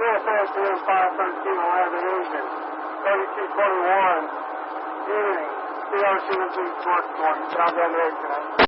CSSM 513 will have the engine. 3221, evening, CR17 short 20. I'll be on the 8 tonight.